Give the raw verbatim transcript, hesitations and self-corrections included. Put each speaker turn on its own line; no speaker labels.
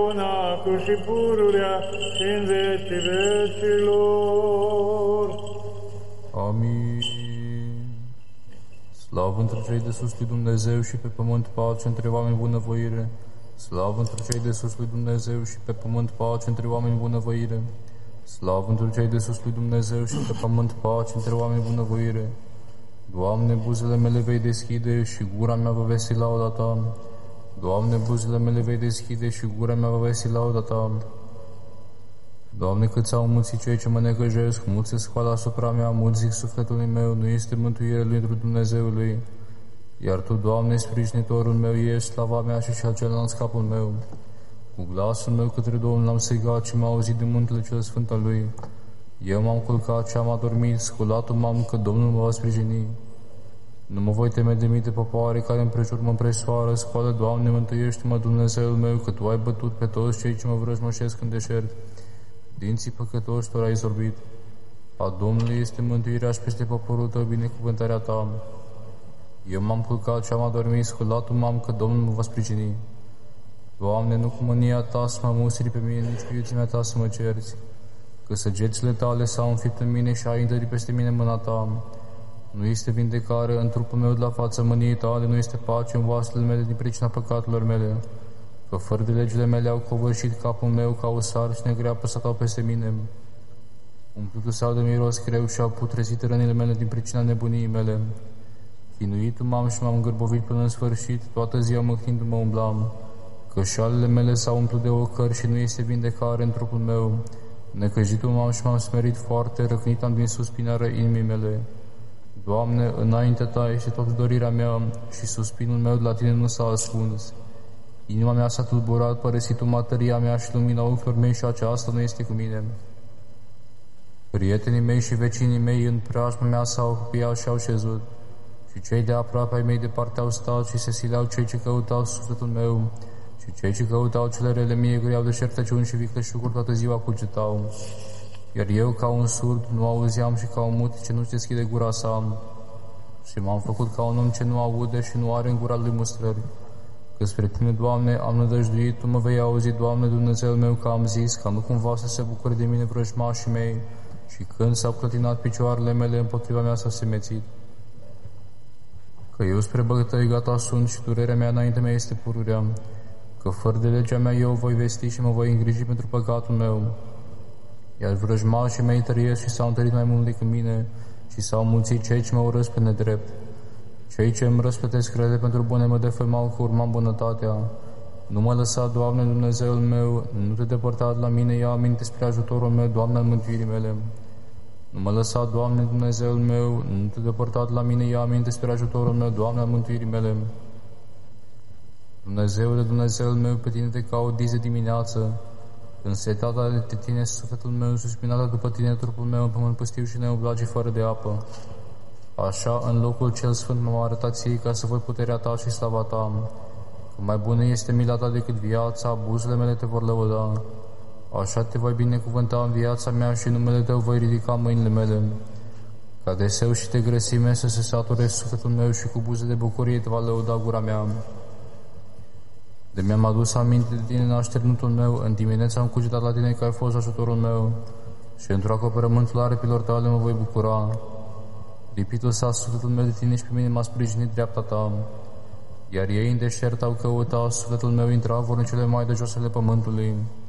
acum și pururea și în vecii vecilor.
Amin. Slavă între cei de sus lui Dumnezeu și pe pământ pace între oameni bunăvoire. Slavă între cei de sus lui Dumnezeu și pe pământ pace între oameni bunăvoire. Slavă între cei de sus lui Dumnezeu și pe pământ pace între oameni bunăvoire. Doamne, buzele mele vei deschide și gura mea va vesti lauda Ta. Doamne, buzele mele vei deschide și gura mea va vesti lauda Ta. Doamne, cât s-au mulțit cei ce mă necăjesc, mulți se scoală asupra mea, mulți zic sufletului meu, nu este mântuire lui Dumnezeului. Iar Tu, Doamne, sprijinitorul meu, ești slava mea și cel ce în scapul meu. Cu glasul meu către Domnul am strigat și m-a auzit de muntele cel sfânt al Lui. Eu m-am culcat și am adormit, sculatul m-am că Domnul mă va sprijini. Nu mă voi teme de mii de popoare care împrejur mă împresoară, scoală, Doamne, mântuiește-mă, Dumnezeul meu, că Tu ai bătut pe toți cei ce mă vrăjmășesc în deșert. Dinții păcătoșilor ai sorbit. A Domnului este mântuirea și peste poporul Tău binecuvântarea Ta. Eu m-am culcat și am adormit, sculatul m-am că Domnul mă va sprijini. Doamne, nu cu mânia Ta să mă musiri pe mine, nici cu iuțimea Ta să mă cerți, că săgețile Tale s-au înfipt în mine și ai întărit peste mine mâna Ta. Nu este vindecare în trupul meu de la fața mâniei Tale, nu este pace în oasele mele din pricina păcatelor mele, că fără de legile mele au covârșit capul meu ca o sarcină grea păsat peste mine. Umplutul s-au de miros greu și au putrezit rănile mele din pricina nebuniei mele. Chinuitul m-am și m-am îngârbovit până în sfârșit, toată ziua măcnindu-mă umblam, că șalele mele s-au umplut de ocări și nu este vindecare în trupul meu. Necăjitul m-am și m-am smerit foarte, răcnit am din suspinarea inimii mele. Doamne, înaintea Ta este toată dorirea mea și suspinul meu de la Tine nu s-a ascuns. Inima mea s-a tulburat, părăsit-o materia mea și lumina ochilor mei și aceasta nu este cu mine. Prietenii mei și vecinii mei în preajma mea s-au apropiat și au șezut, și cei de aproape ai mei departe au stat și se sileau cei ce căutau sufletul meu, și cei ce căutau cele rele mie greau de șertăciuni și vicleșuguri toată ziua cugetau. Iar eu, ca un surd, nu auzeam și ca un mut ce nu-și deschide gura sa, și m-am făcut ca un om ce nu aude și nu are în gura lui mustrări. Că spre Tine, Doamne, am nădăjduit, Tu mă vei auzi, Doamne, Dumnezeul meu, că am zis, ca nu cumva să se bucure de mine vrăjmașii mei, și când s-au clătinat picioarele mele, împotriva mea s-a semețit. Că eu spre bătăi gata sunt și durerea mea înaintea mea este pururea, că fără de legea mea eu voi vesti și mă voi îngriji pentru păcatul meu. Iar vrăjmașii mei trăiesc și s-au întărit mai mult decât mine și s-au mulțit cei ce mă urăsc pe nedrept. Cei ce îmi răsplătesc rele pentru bune mă defăimau că urmam bunătatea. Nu mă lăsa, Doamne, Dumnezeul meu, nu Te depărta de la mine, ia aminte spre ajutorul meu, Doamne, al mântuirii mele. Nu mă lăsa, Doamne, Dumnezeul meu, nu Te depărta de la mine, ia aminte spre ajutorul meu, Doamne, al mântuirii mele. Dumnezeule, Dumnezeul meu, pe Tine Te caut zi de dimineață, când setata de Tine, sufletul meu, suspinată după Tine, trupul meu, în pământ pustiu și neumblat și fără de apă. Așa, în locul cel sfânt m-am arătat Ție, ca să văd puterea Ta și slava Ta. Că mai bună este mila Ta decât viața, buzele mele Te vor lăuda. Așa Te voi binecuvânta în viața mea și numele Tău voi ridica mâinile mele. Ca de seu și de grăsime să se sature sufletul meu și cu buze de bucurie Te va lăuda gura mea. De mi-am adus aminte de Tine în așternutul meu, în dimineața am cugetat la Tine că ai fost ajutorul meu și într-o acoperământul aripilor Tale mă voi bucura. Lipitul s-a sufletul meu de Tine și pe mine m-a sprijinit dreapta Ta. Iar ei în deșert au căutat, sufletul meu intra vor în cele mai de jos ale pământului.